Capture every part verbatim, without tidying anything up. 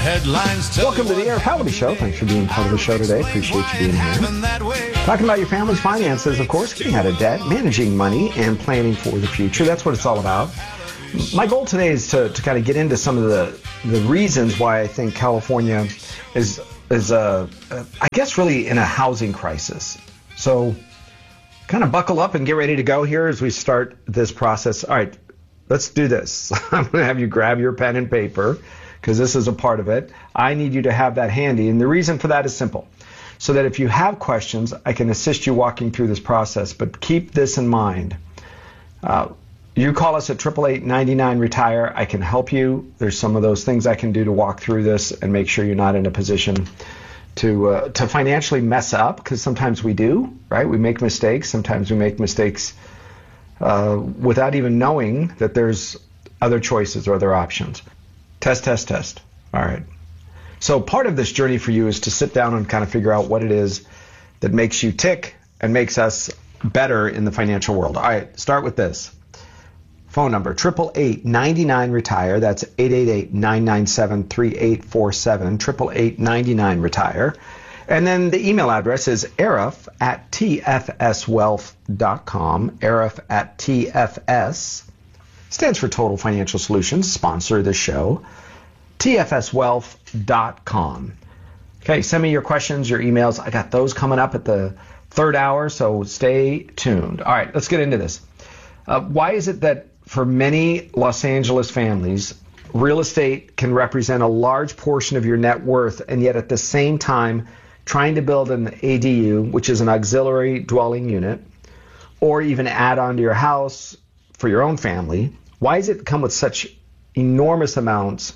headlines tell Welcome to the Eric Halaby Show. Thanks for being part of the show today. Appreciate you being here. Talking about your family's finances, of course, getting out of debt, managing money, and planning for the future. That's what it's all about. My goal today is to, to kind of get into some of the, the reasons why I think California is, is uh, uh, I guess, really in a housing crisis. So kind of buckle up and get ready to go here as we start this process. All right, let's do this. I'm going to have you grab your pen and paper because this is a part of it. I need you to have that handy. And the reason for that is simple. So that if you have questions, I can assist you walking through this process. But keep this in mind. Uh, you call us at eight eight eight, nine nine, retire. I can help you. There's some of those things I can do to walk through this and make sure you're not in a position to uh, to financially mess up, because sometimes we do, right? We make mistakes. Sometimes we make mistakes uh, without even knowing that there's other choices or other options. Test, test, test. All right. So part of this journey for you is to sit down and kind of figure out what it is that makes you tick and makes us better in the financial world. All right, start with this. Phone number, eight eight eight, nine nine, retire. That's eight eight eight, nine nine seven, three eight four seven, eight eight eight, nine nine, retire. And then the email address is arif at t f s wealth dot com. Arif at T F S stands for Total Financial Solutions, sponsor the show. T F S wealth dot com. Okay, send me your questions, your emails. I got those coming up at the third hour, so stay tuned. All right, let's get into this. Uh, why is it that for many Los Angeles families, real estate can represent a large portion of your net worth, and yet at the same time, trying to build an A D U, which is an auxiliary dwelling unit, or even add on to your house for your own family, why does it come with such enormous amounts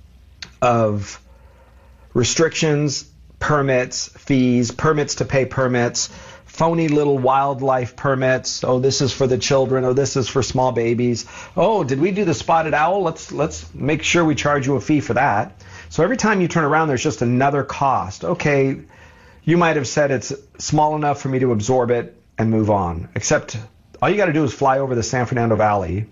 of restrictions, permits, fees, permits to pay permits, phony little wildlife permits? Oh, this is for the children. Oh, this is for small babies. Oh, did we do the spotted owl? Let's let's make sure we charge you a fee for that. So every time you turn around, there's just another cost. Okay, you might have said it's small enough for me to absorb it and move on. Except all you got to do is fly over the San Fernando Valley,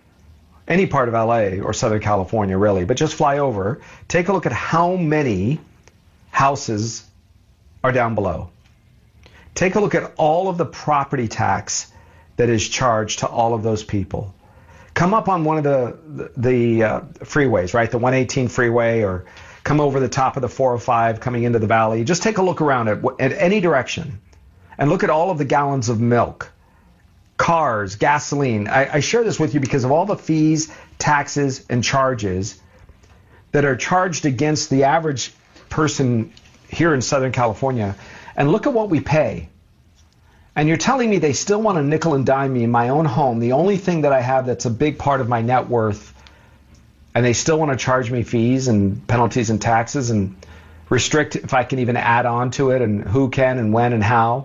any part of L A or Southern California, really, but just fly over. Take a look at how many houses are down below. Take a look at all of the property tax that is charged to all of those people. Come up on one of the the, the uh, freeways, right? The one eighteen freeway, or come over the top of the four oh five coming into the valley. Just take a look around at, at any direction and look at all of the gallons of milk, cars, gasoline. I, I share this with you because of all the fees, taxes, and charges that are charged against the average person here in Southern California. And look at what we pay. And you're telling me they still want to nickel and dime me in my own home, the only thing that I have that's a big part of my net worth, and they still want to charge me fees and penalties and taxes and restrict if I can even add on to it and who can and when and how.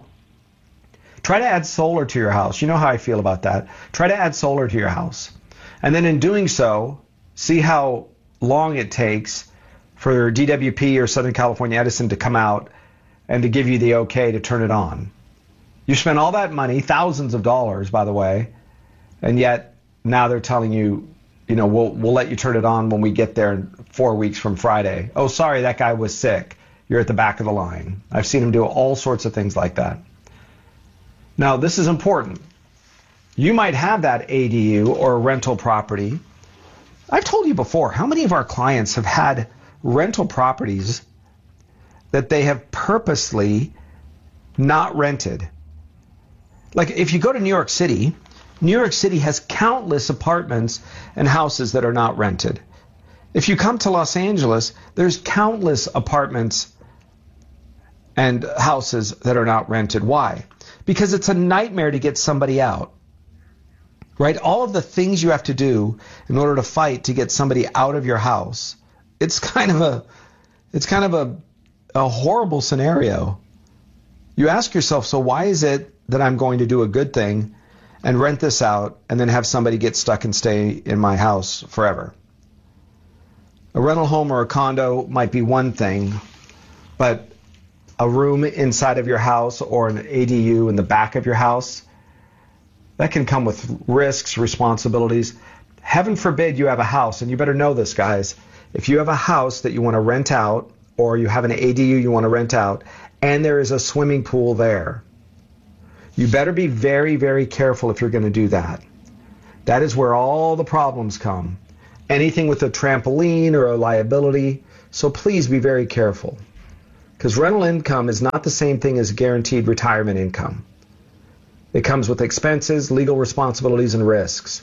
Try to add solar to your house. You know how I feel about that. Try to add solar to your house. And then in doing so, see how long it takes for D W P or Southern California Edison to come out and to give you the okay to turn it on. You spent all that money, thousands of dollars, by the way, and yet now they're telling you, you know, we'll we'll let you turn it on when we get there in four weeks from Friday. Oh, sorry, that guy was sick. You're at the back of the line. I've seen them do all sorts of things like that. Now, this is important. You might have that A D U or a rental property. I've told you before, how many of our clients have had rental properties that they have purposely not rented? Like if you go to New York City, New York City has countless apartments and houses that are not rented. If you come to Los Angeles, there's countless apartments and houses that are not rented. Why? Because it's a nightmare to get somebody out, right? All of the things you have to do in order to fight to get somebody out of your house. It's kind of a, it's kind of a, a horrible scenario. You ask yourself, so why is it that I'm going to do a good thing and rent this out and then have somebody get stuck and stay in my house forever? A rental home or a condo might be one thing, but a room inside of your house or an A D U in the back of your house, that can come with risks, responsibilities. Heaven forbid you have a house, and you better know this, guys. If you have a house that you want to rent out, or you have an A D U you want to rent out, and there is a swimming pool there, you better be very, very careful if you're going to do that. That is where all the problems come. Anything with a trampoline or a liability. So please be very careful. Because rental income is not the same thing as guaranteed retirement income. It comes with expenses, legal responsibilities, and risks.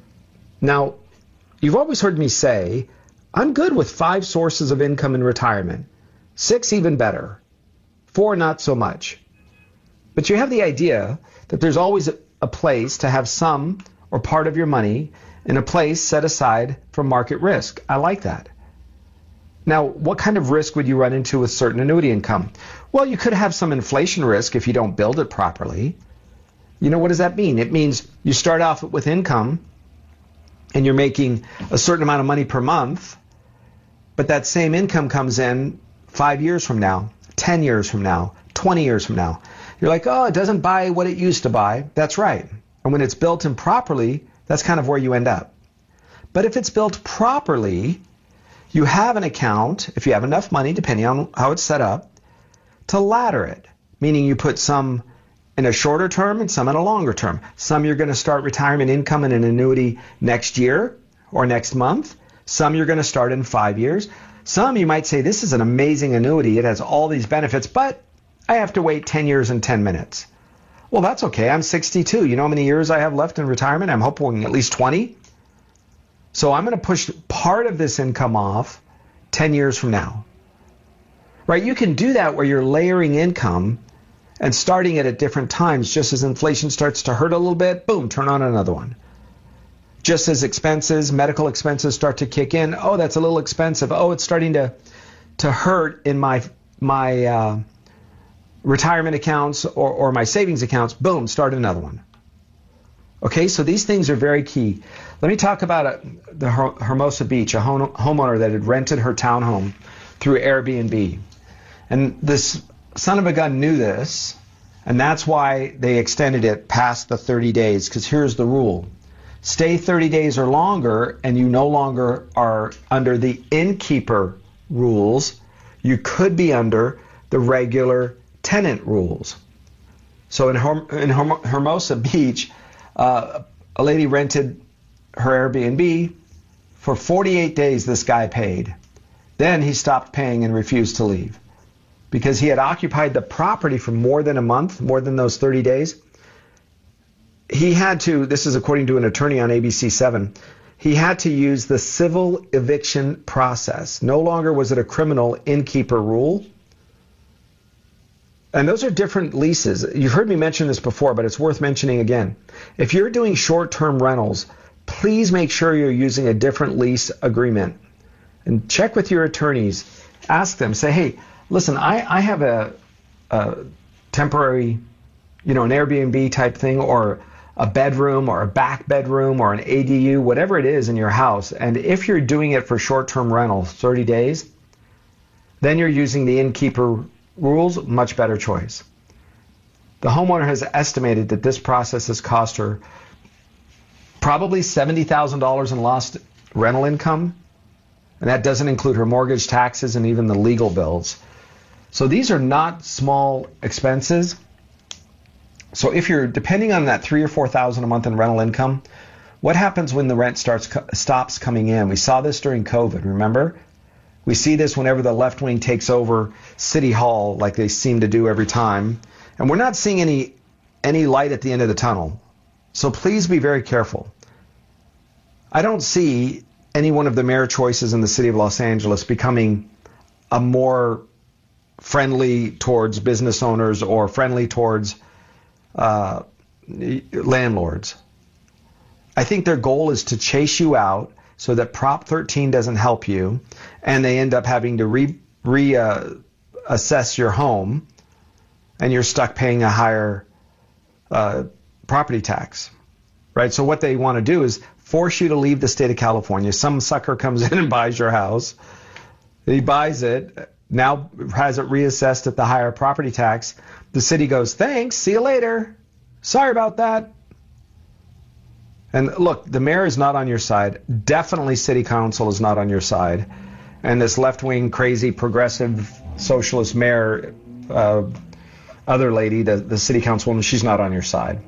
Now, you've always heard me say, I'm good with five sources of income in retirement. Six even better. Four not so much. But you have the idea that there's always a place to have some or part of your money in a place set aside for market risk. I like that. Now, what kind of risk would you run into with certain annuity income? Well, you could have some inflation risk if you don't build it properly. You know, what does that mean? It means you start off with income and you're making a certain amount of money per month, but that same income comes in five years from now, ten years from now, twenty years from now. You're like, oh, it doesn't buy what it used to buy. That's right. And when it's built in properly, that's kind of where you end up. But if it's built properly, you have an account, if you have enough money, depending on how it's set up, to ladder it, meaning you put some in a shorter term and some in a longer term. Some you're going to start retirement income in an annuity next year or next month. Some you're going to start in five years. Some you might say, this is an amazing annuity. It has all these benefits, but I have to wait ten years and ten minutes. Well, that's okay. I'm sixty-two. You know how many years I have left in retirement? I'm hoping at least twenty. So I'm going to push part of this income off ten years from now. Right? You can do that where you're layering income and starting it at different times. Just as inflation starts to hurt a little bit, boom, turn on another one. Just as expenses, medical expenses start to kick in, oh, that's a little expensive. Oh, it's starting to to hurt in my my uh, retirement accounts or, or my savings accounts, boom, start another one. Okay, so these things are very key. Let me talk about a, the Her- Hermosa Beach, a home, homeowner that had rented her townhome through Airbnb. And this son of a gun knew this, and that's why they extended it past the thirty days, because here's the rule. Stay thirty days or longer, and you no longer are under the innkeeper rules. You could be under the regular tenant rules. So in, Herm- in Herm- Hermosa Beach, uh, a lady rented her Airbnb. For forty-eight days, this guy paid. Then he stopped paying and refused to leave because he had occupied the property for more than a month, more than those thirty days. He had to, this is according to an attorney on A B C seven, he had to use the civil eviction process. No longer was it a criminal innkeeper rule. And those are different leases. You've heard me mention this before, but it's worth mentioning again. If you're doing short-term rentals, please make sure you're using a different lease agreement. And check with your attorneys. Ask them, say, hey, listen, I, I have a, a temporary, you know, an Airbnb type thing, or a bedroom or a back bedroom or an A D U, whatever it is in your house. And if you're doing it for short-term rental, thirty days, then you're using the innkeeper rules, much better choice. The homeowner has estimated that this process has cost her probably seventy thousand dollars in lost rental income, and that doesn't include her mortgage, taxes, and even the legal bills. So these are not small expenses. So if you're depending on that three or four thousand a month in rental income, what happens when the rent starts stops coming in? We saw this during COVID, remember? We see this whenever the left wing takes over City Hall, like they seem to do every time. And we're not seeing any any light at the end of the tunnel. So please be very careful. I don't see any one of the mayor choices in the city of Los Angeles becoming a more friendly towards business owners or friendly towards uh, landlords. I think their goal is to chase you out so that Prop thirteen doesn't help you, and they end up having to re, re uh, assess your home, and you're stuck paying a higher uh, property tax, right? So what they want to do is force you to leave the state of California. Some sucker comes in and buys your house. He buys it, now has it reassessed at the higher property tax. The city goes, thanks, see you later. Sorry about that. And look, the mayor is not on your side. Definitely city council is not on your side. and this left-wing, crazy, progressive, socialist mayor, uh, other lady, the, the city councilwoman, she's not on your side.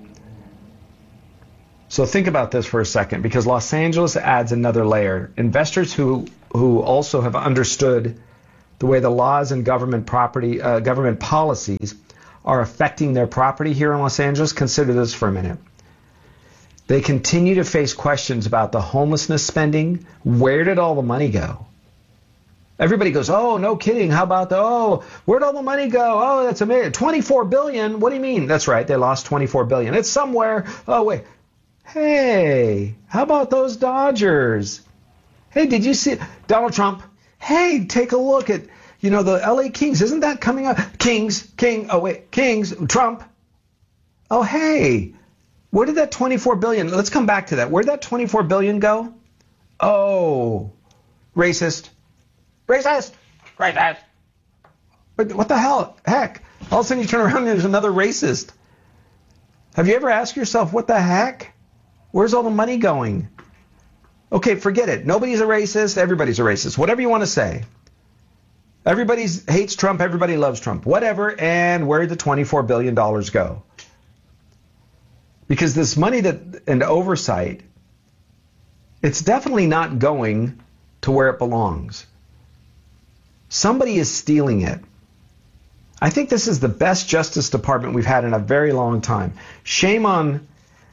So think about this for a second, because Los Angeles adds another layer. Investors who who also have understood the way the laws and government property, uh, government policies are affecting their property here in Los Angeles, consider this for a minute. They continue to face questions about the homelessness spending. Where did all the money go? Everybody goes, oh, no kidding. How about the, oh, where'd all the money go? Oh, that's amazing. twenty-four billion dollars. What do you mean? That's right. They lost twenty-four billion dollars. It's somewhere. Oh, wait. Hey, how about those Dodgers? Hey, did you see Donald Trump? Hey, take a look at, you know, the L A Kings. Isn't that coming up? Kings, King, oh, wait, Kings, Trump. Oh, hey, where did that twenty-four billion dollars, let's come back to that. Where'd that twenty-four billion dollars go? Oh, racist. Racist. Racist. What, what the hell? Heck. All of a sudden you turn around and there's another racist. Have you ever asked yourself, what the heck? Where's all the money going? Okay, forget it. Nobody's a racist. Everybody's a racist. Whatever you want to say. Everybody hates Trump. Everybody loves Trump. Whatever. And where did the twenty-four billion dollars go? Because this money that and oversight, it's definitely not going to where it belongs. Somebody is stealing it. I think this is the best Justice Department we've had in a very long time. Shame on,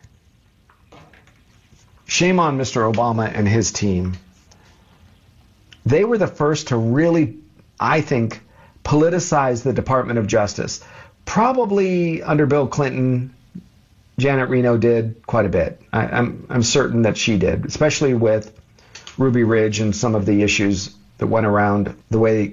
shame on Mister Obama and his team. They were the first to really, I think, politicize the Department of Justice. Probably under Bill Clinton, Janet Reno did quite a bit. I, I'm, I'm certain that she did, especially with Ruby Ridge and some of the issues that went around the way,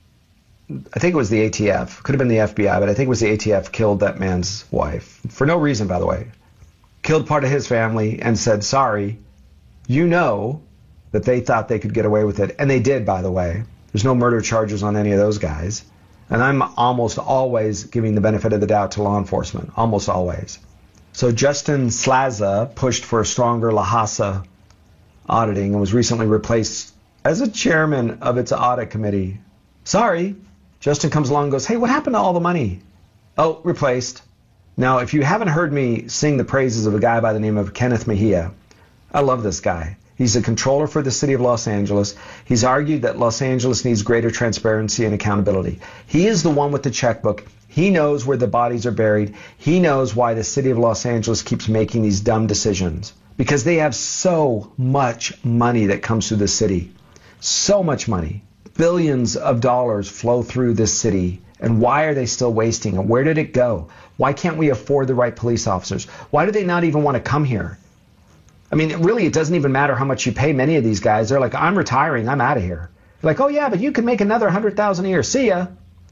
I think it was the A T F, could have been the F B I, but I think it was the A T F killed that man's wife. For no reason, by the way. Killed part of his family and said, sorry, you know that they thought they could get away with it. And they did, by the way. There's no murder charges on any of those guys. And I'm almost always giving the benefit of the doubt to law enforcement. Almost always. So Justin Slaza pushed for a stronger La Hasa auditing and was recently replaced as a chairman of its audit committee. Sorry. Justin comes along and goes, hey, what happened to all the money? Oh, replaced. Now, if you haven't heard me sing the praises of a guy by the name of Kenneth Mejia, I love this guy. He's a controller for the city of Los Angeles. He's argued that Los Angeles needs greater transparency and accountability. He is the one with the checkbook. He knows where the bodies are buried. He knows why the city of Los Angeles keeps making these dumb decisions. Because they have so much money that comes through the city. So much money. Billions of dollars flow through this city. And why are they still wasting it? Where did it go? Why can't we afford the right police officers? Why do they not even want to come here? I mean, really, it doesn't even matter how much you pay many of these guys. They're like, I'm retiring. I'm out of here. They're like, oh, yeah, but you can make another one hundred thousand dollars a year. See ya.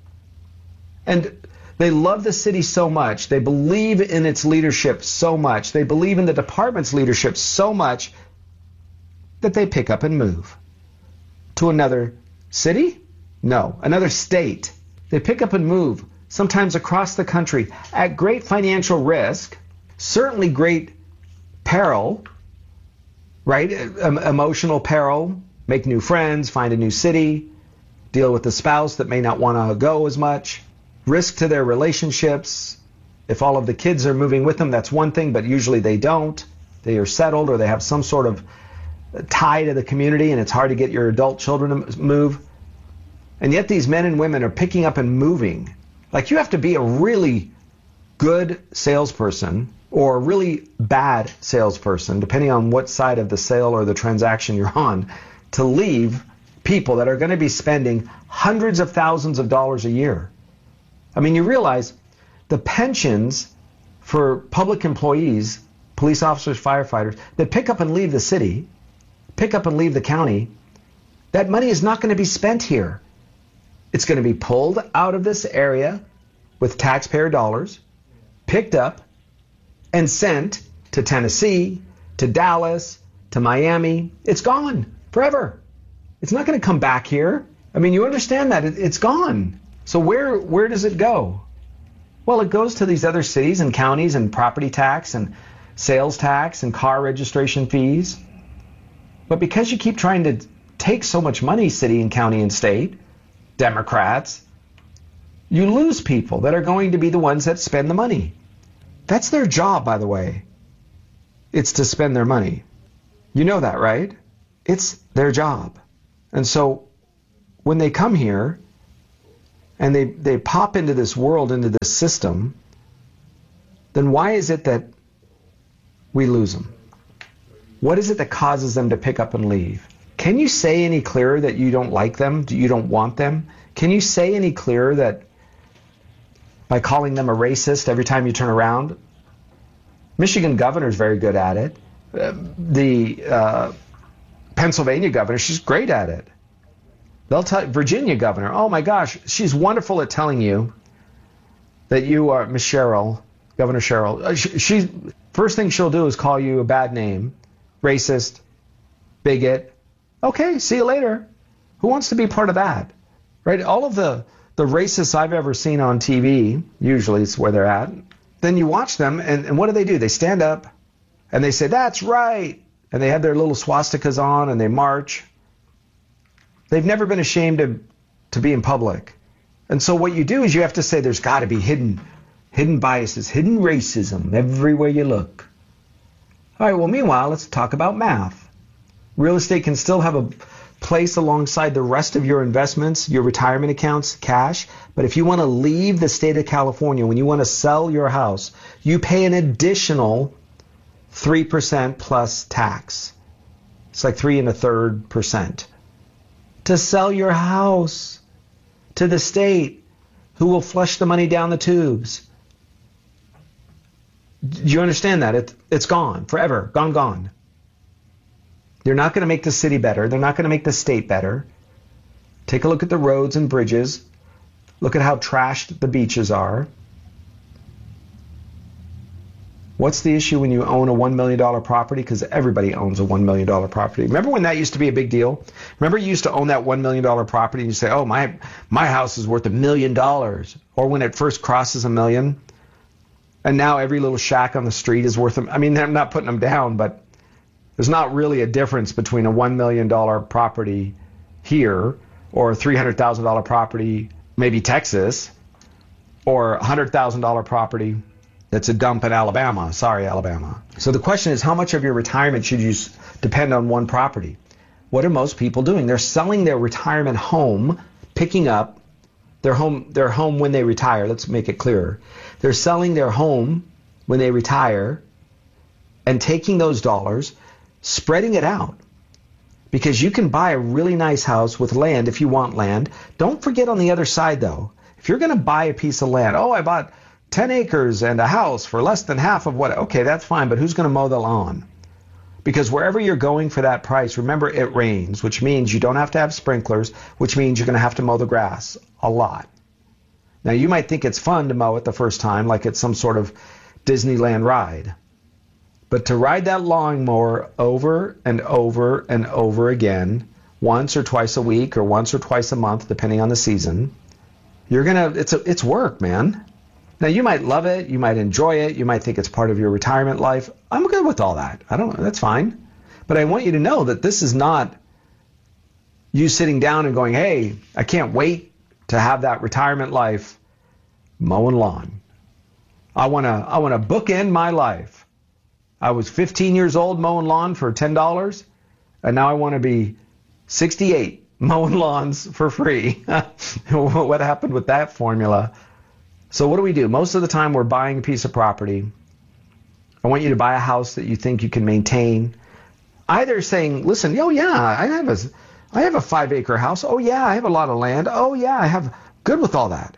And they love the city so much. They believe in its leadership so much. They believe in the department's leadership so much that they pick up and move to another city? No, another state. They pick up and move, sometimes across the country, at great financial risk, certainly great peril, right? Um, emotional peril, make new friends, find a new city, deal with the spouse that may not want to go as much, risk to their relationships. If all of the kids are moving with them, that's one thing, but usually they don't. They are settled or they have some sort of tie to the community, and it's hard to get your adult children to move. And yet these men and women are picking up and moving. Like, you have to be a really good salesperson or a really bad salesperson, depending on what side of the sale or the transaction you're on, to leave people that are going to be spending hundreds of thousands of dollars a year. I mean, you realize the pensions for public employees, police officers, firefighters, that pick up and leave the city, pick up and leave the county, that money is not going to be spent here. It's going to be pulled out of this area with taxpayer dollars, picked up, and sent to Tennessee, to Dallas, to Miami. It's gone forever. It's not going to come back here. I mean, you understand that. It's gone. So where where does it go? Well, it goes to these other cities and counties and property tax and sales tax and car registration fees. But because you keep trying to take so much money, city and county and state, Democrats, you lose people that are going to be the ones that spend the money. That's their job, by the way. It's to spend their money. You know that, right? It's their job. And so when they come here and they, they pop into this world, into this system, then why is it that we lose them? What is it that causes them to pick up and leave? Can you say any clearer that you don't like them, you don't want them? Can you say any clearer that by calling them a racist every time you turn around? Michigan governor's very good at it. Uh, the uh, Pennsylvania governor, she's great at it. They'll tell Virginia governor, oh my gosh, she's wonderful at telling you that you are Miss Cheryl, Governor Cheryl. Uh, she, she first thing she'll do is call you a bad name, racist, bigot. Okay, see you later. Who wants to be part of that? Right? All of the, the racists I've ever seen on T V, usually it's where they're at, then you watch them, and, and what do they do? They stand up, and they say, that's right. And they have their little swastikas on, and they march. They've never been ashamed to, to be in public. And so what you do is you have to say there's got to be hidden, hidden biases, hidden racism everywhere you look. All right, well, meanwhile, let's talk about math. Real estate can still have a place alongside the rest of your investments, your retirement accounts, cash. But if you want to leave the state of California, when you want to sell your house, you pay an additional three percent plus tax. It's like three and a third percent to sell your house to the state, who will flush the money down the tubes. Do you understand that? It, it's gone forever, gone, gone. They're not going to make the city better. They're not going to make the state better. Take a look at the roads and bridges. Look at how trashed the beaches are. What's the issue when you own a one million dollars property? Because everybody owns a one million dollars property. Remember when that used to be a big deal? Remember you used to own that one million dollars property and you say, oh, my, my house is worth a million dollars. Or when it first crosses a million. And now every little shack on the street is worth, I mean, I'm not putting them down, but there's not really a difference between a one million dollars property here or a three hundred thousand dollars property, maybe Texas, or a one hundred thousand dollars property that's a dump in Alabama. Sorry, Alabama. So the question is, how much of your retirement should you depend on one property? What are most people doing? They're selling their retirement home, picking up their home, their home when they retire. Let's make it clearer. They're selling their home when they retire and taking those dollars, spreading it out, because you can buy a really nice house with land if you want land. Don't forget on the other side, though, if you're going to buy a piece of land, oh, I bought ten acres and a house for less than half of what, okay, that's fine, but who's going to mow the lawn? Because wherever you're going for that price, remember it rains, which means you don't have to have sprinklers, which means you're going to have to mow the grass a lot. Now, you might think it's fun to mow it the first time, like it's some sort of Disneyland ride. But to ride that lawnmower over and over and over again, once or twice a week or once or twice a month, depending on the season, you're gonna it's a, it's work, man. Now you might love it, you might enjoy it, you might think it's part of your retirement life. I'm good with all that. I don't that's fine. But I want you to know that this is not you sitting down and going, "Hey, I can't wait to have that retirement life mowing lawn. I want to I want to bookend my life. I was fifteen years old mowing lawn for ten dollars, and now I want to be sixty-eight mowing lawns for free." What happened with that formula? So what do we do? Most of the time we're buying a piece of property. I want you to buy a house that you think you can maintain. Either saying, listen, oh yeah, I have a, I have a five acre house. Oh yeah, I have a lot of land. Oh yeah, I have, good with all that.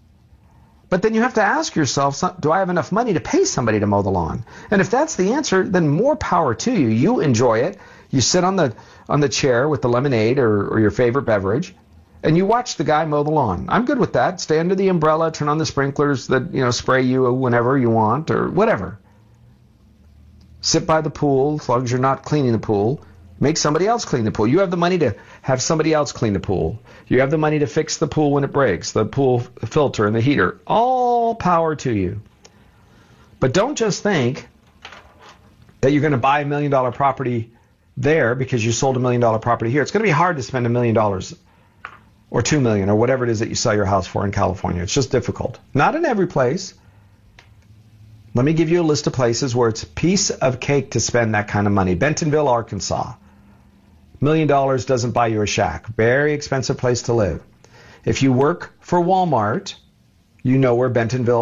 But then you have to ask yourself, do I have enough money to pay somebody to mow the lawn? And if that's the answer, then more power to you. You enjoy it. You sit on the on the chair with the lemonade or, or your favorite beverage, and you watch the guy mow the lawn. I'm good with that. Stay under the umbrella, turn on the sprinklers that, you know, spray you whenever you want or whatever. Sit by the pool as long as you're not cleaning the pool. Make somebody else clean the pool. You have the money to have somebody else clean the pool. You have the money to fix the pool when it breaks, the pool filter and the heater. All power to you. But don't just think that you're going to buy a million dollar property there because you sold a million dollar property here. It's going to be hard to spend a million dollars or two million or whatever it is that you sell your house for in California. It's just difficult. Not in every place. Let me give you a list of places where it's a piece of cake to spend that kind of money. Bentonville, Arkansas. Million dollars doesn't buy you a shack. Very expensive place to live. If you work for Walmart, you know where Bentonville